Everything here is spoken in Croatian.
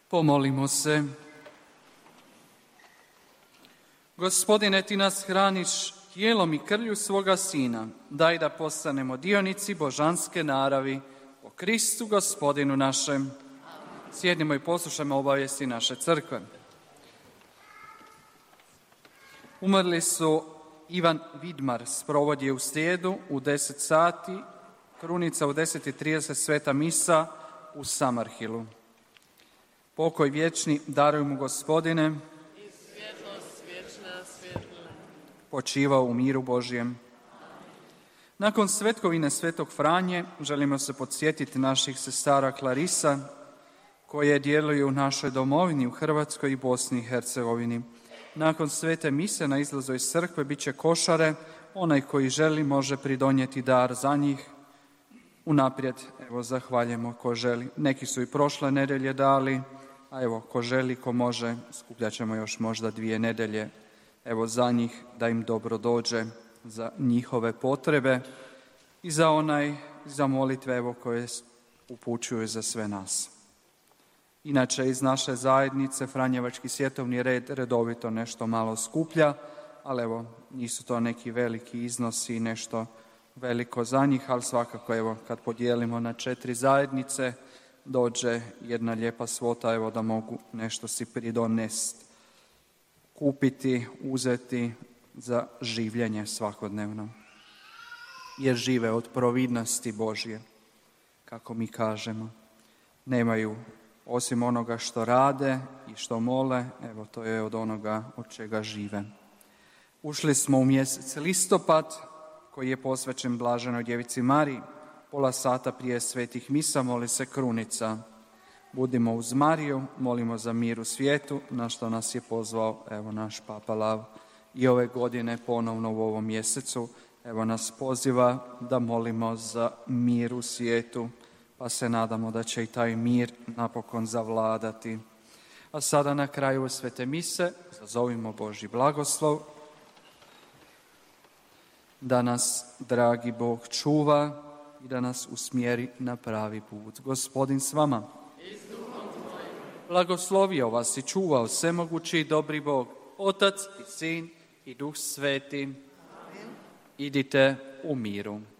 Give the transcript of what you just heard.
Pomolimo se. Gospodine, ti nas hraniš tijelom i krvlju svoga Sina. Daj da postanemo dionici božanske naravi po Kristu Gospodinu našem. Sjednimo i poslušajmo obavijesti naše crkve. Umrli su Ivan Vidmar, sprovod je u srijedu u 10 sati, krunica u 10:30, sveta misa u Samarhilu. Pokoj vječni daruj mu, Gospodine, i svjetlost vječna svjetla. Počivao u miru Božjem. Nakon svetkovine Svetog Franje želimo se podsjetiti naših sestara Klarisa koje djeluju u našoj domovini u Hrvatskoj i Bosni i Hercegovini. Nakon svete mise na izlazu iz crkve bit će košare. Onaj koji želi može pridonijeti dar za njih. Unaprijed, evo, zahvaljujemo ko želi. Neki su i prošle nedjelje dali, a evo, ko želi, ko može, skupljat ćemo još možda 2 nedjelje, evo, za njih, da im dobro dođe, za njihove potrebe i za molitve, evo, koje upućuju za sve nas. Inače, iz naše zajednice Franjevački svjetovni red redovito nešto malo skuplja, ali evo, nisu to neki veliki iznosi i nešto veliko za njih, ali svakako, evo, kad podijelimo na 4 zajednice, dođe jedna lijepa svota, evo, da mogu nešto si pridonesti, kupiti, uzeti za življenje svakodnevno. Jer žive od providnosti Božje, kako mi kažemo. Nemaju osim onoga što rade i što mole, evo, to je od onoga od čega žive. Ušli smo u mjesec listopad, koji je posvećen Blaženoj Djevici Mariji. Pola sata prije svetih misa moli se krunica. Budimo uz Mariju, molimo za mir u svijetu, na što nas je pozvao, evo, naš Papa Lav. I ove godine ponovno u ovom mjesecu, evo, nas poziva da molimo za mir u svijetu, pa se nadamo da će i taj mir napokon zavladati. A sada na kraju svete mise zazovimo Božji blagoslov, da nas dragi Bog čuva i da nas usmjeri na pravi put. Gospodin s vama. Blagoslovio vas i čuvao svemogući i dobri Bog, Otac i Sin i Duh Sveti. Idite u miru.